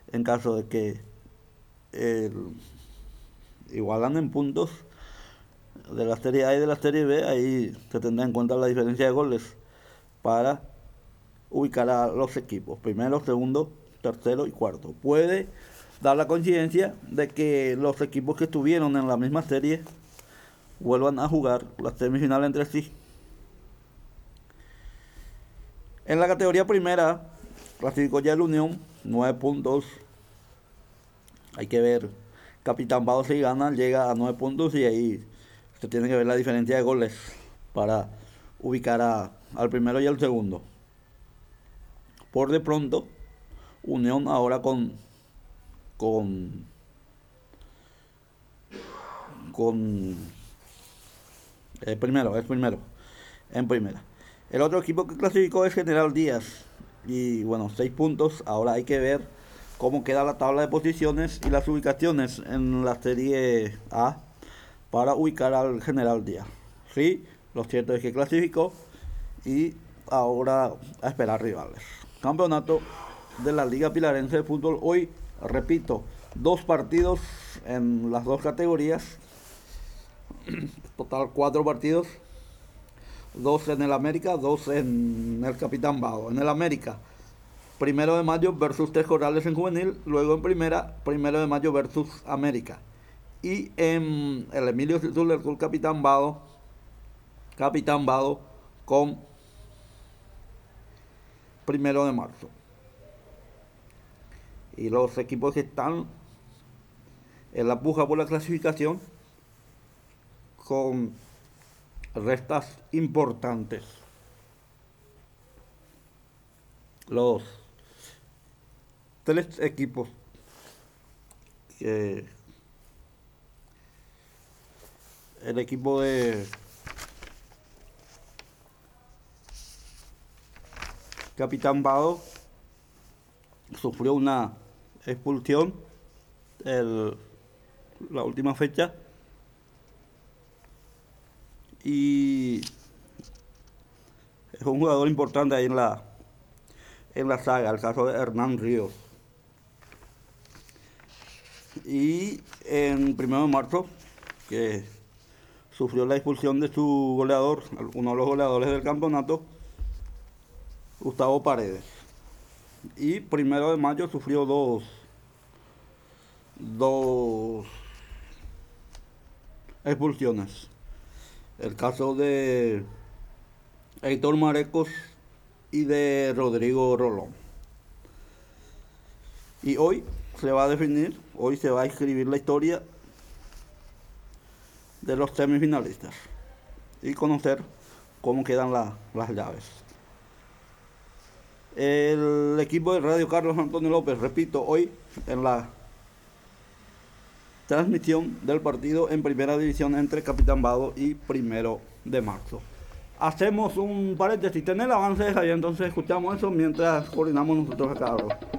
En caso de que igualan en puntos de la Serie A y de la Serie B, ahí se tendrá en cuenta la diferencia de goles para ubicar a los equipos, primero, segundo, tercero y cuarto. Puede dar la coincidencia de que los equipos que estuvieron en la misma serie vuelvan a jugar la semifinal entre sí. En la categoría primera clasificó ya el Unión, 9 puntos. Hay que ver, Capitán Bado si gana, llega a 9 puntos y ahí se tiene que ver la diferencia de goles para ubicar al primero y al segundo. Por de pronto, Unión ahora con primero, es primero en primera. El otro equipo que clasificó es General Díaz y bueno, 6 puntos. Ahora hay que ver cómo queda la tabla de posiciones y las ubicaciones en la Serie A para ubicar al General Díaz. Sí, lo cierto es que clasificó y ahora a esperar rivales. Campeonato de la Liga Pilarense de Fútbol. Hoy, repito, 2 partidos en las 2 categorías. Total 4 partidos. 2 en el América, 2 en el Capitán Bado. En el América, 1 de mayo versus Tres Corrales en juvenil. Luego en primera, 1 de mayo versus América. Y en el Emilio Zuller del Capitán Bado con 1 de marzo. Y los equipos que están en la puja por la clasificación con restas importantes. Los 3 equipos que el equipo de Capitán Bado sufrió una expulsión la última fecha y es un jugador importante ahí en la saga, el caso de Hernán Ríos. Y en 1 de marzo, que sufrió la expulsión de su goleador, uno de los goleadores del campeonato, Gustavo Paredes. Y 1 de mayo sufrió dos expulsiones. El caso de Héctor Marecos y de Rodrigo Rolón. Y hoy se va a definir, hoy se va a escribir la historia de los semifinalistas y conocer cómo quedan las llaves. El equipo de Radio Carlos Antonio López, repito, hoy en la transmisión del partido en primera división entre Capitán Bado y 1 de marzo. Hacemos un paréntesis, tener el avance de Javier, entonces escuchamos eso mientras coordinamos nosotros acá.